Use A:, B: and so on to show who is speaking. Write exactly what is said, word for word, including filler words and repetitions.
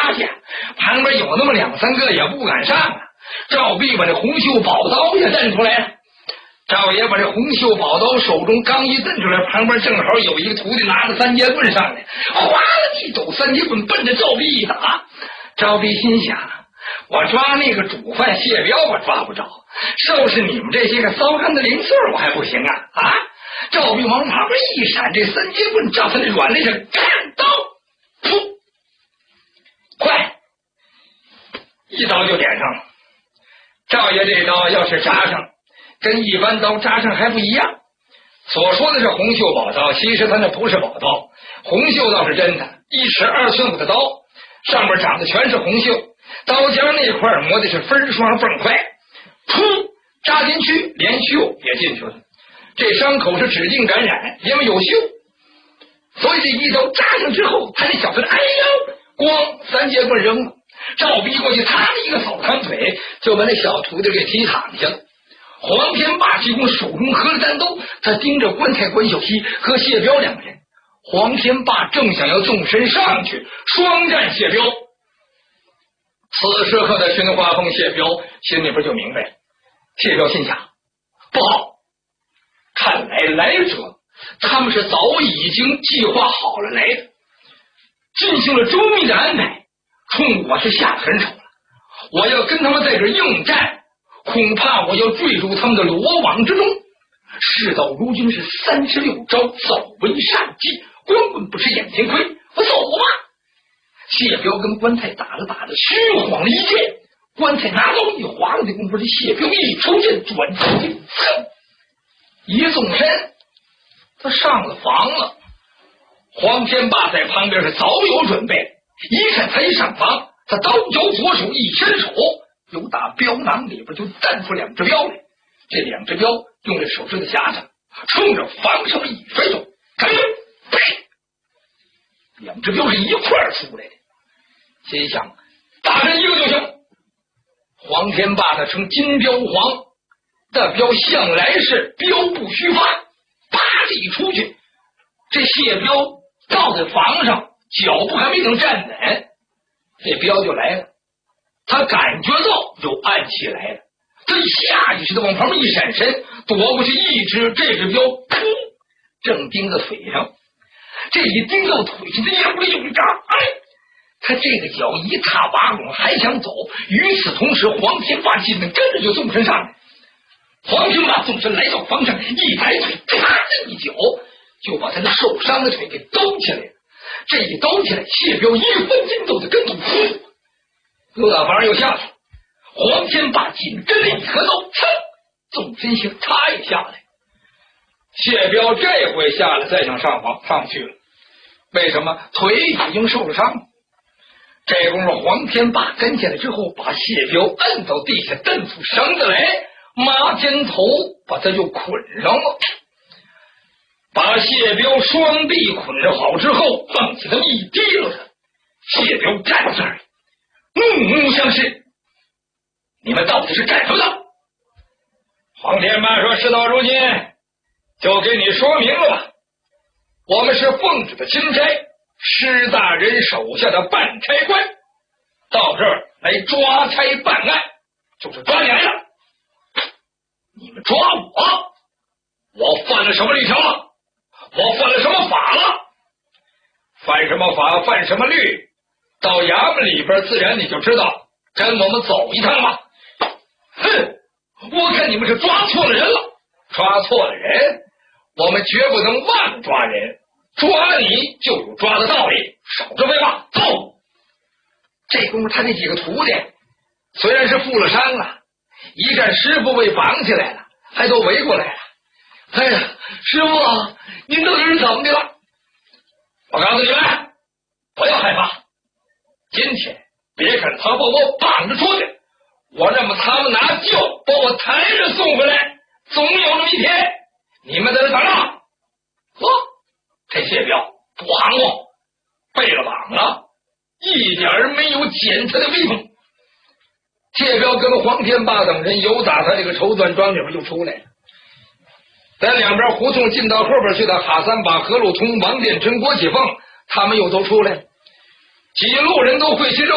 A: 趴下，旁边有那么两三个也不敢上啊。赵壁把这红袖宝刀也蹬出来了，赵爷把这红袖宝刀手中刚一蹬出来，旁边正好有一个徒弟拿着三节棍上来，哗啦一抖三节棍奔着赵壁一打。赵壁心想，我抓那个主犯谢彪我抓不着，收拾你们这些个骚汉的零碎我还不行啊啊！赵壁往旁边一闪，这三节棍照他那软肋上干刀，噗，快，一刀就点上了。赵爷这刀要是扎上，跟一般刀扎上还不一样。所说的是红袖宝刀，其实他那不是宝刀，红袖倒是真的，一尺二寸五的刀，上面长的全是红袖，刀尖那块磨的是分双缝快，噗，扎进去，连袖也进去了。这伤口是指定感染，因为有袖，所以这一刀扎上之后，他这小子哎呦，光三节棍扔了。赵逼过去，他一个扫堂腿，就把那小徒弟给踢躺下了。黄天霸济公手中合了单刀，他盯着关太、关小西和谢彪两个人。黄天霸正想要纵身上去双战谢彪，此时刻的寻花峰谢彪心里边就明白了。谢彪心想，不好，看来来者他们是早已经计划好了来的，进行了周密的安排，冲我是下得很手了。我要跟他们在这应战，恐怕我要坠入他们的罗网之中。事到如今是三十六招，早为善计，光棍不吃眼前亏，我走吧。谢彪跟关太打了打的虚晃了一剑，关太拿刀一划了的功夫，这谢彪一抽剑转出去，噌，一纵身，他上了房了。黄天霸在旁边是早有准备，一看他一上房，他刀脚左手一伸手，由打镖囊里边就弹出两只镖来。这两只镖用这手指头夹上，冲着房上一甩手，看着，呸！两只镖是一块儿出来的。心想，打上一个就行。黄天霸他称金镖黄，这镖向来是镖不虚发，啪的一出去，这谢镖倒在房上，脚步还没等站稳，这镖就来了。他感觉到有暗器来了，他下意识的往旁边一闪身，躲过去一只，这只镖噗，正钉在腿上。这一钉到腿上，这一回有一扎，哎，他这个脚一踏八拱还想走，与此同时，黄天霸进来跟着就纵身上来。黄天霸纵身来到房上，一抬腿，啪的一脚就把他那受伤的腿给兜起来了。这一兜起来，谢彪一分筋斗的跟头，噗，又打房又下去。黄天霸紧跟着一合刀，噌，纵身形插也下来。谢彪这回下来再想上房上不去了，为什么？腿已经受了伤。这功夫黄天霸跟下来之后，把谢彪摁到地下，蹬出绳子来，麻肩头把他就捆上了。把谢彪双臂捆着好之后，放起他们一提溜他。谢彪站这儿，怒目相视，你们到底是干什么的？黄天霸说，事到如今就给你说明了吧，我们是奉旨的钦差，施大人手下的办差官，到这儿来抓差办案，就是抓你来了。你们抓我，我犯了什么律条了？我犯了什么法了？犯什么法，犯什么律，到衙门里边自然你就知道，跟我们走一趟吧。哼，我看你们是抓错了人了。抓错了人，我们绝不能妄抓人，抓你就有抓的道理，少说废话，走。这功夫他那几个徒弟虽然是负了伤了，一看师傅被绑起来了，还都围过来了。哎呀，师傅，您到底是怎么的了？我告诉你们，不要害怕，今天别看他把我绑着出去，我让他们拿轿把我抬着送回来，总有那么一天，你们在这等着。呵，这谢彪不含糊，被了绑了，一点儿没有减他的威风。谢彪跟黄天霸等人由打他这个绸缎庄里边就出来了，在两边胡同进到后边去的哈三把、何路通、王殿珍、郭启凤，他们又都出来了。几路人都会去